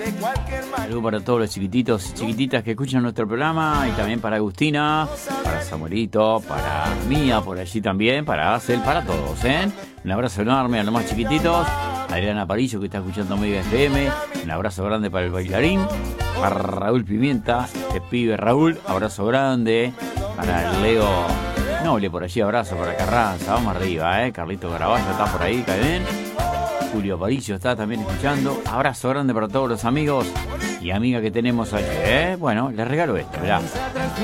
Saludos para todos los chiquititos y chiquititas que escuchan nuestro programa, y también para Agustina, para Samuelito, para Mía por allí también, para Acel, para todos, ¿eh? Un abrazo enorme a los más chiquititos, a Adriana Parillo que está escuchando Mega FM, un abrazo grande para el bailarín, para Raúl Pimienta, este pibe Raúl, abrazo grande, para el Leo Noble por allí, abrazo para Carranza, vamos arriba, Carlito Caraballo está por ahí, cae bien. Julio Parillo está también escuchando. Abrazo grande para todos los amigos y amigas que tenemos allí, Bueno, les regalo esto, ¿verdad?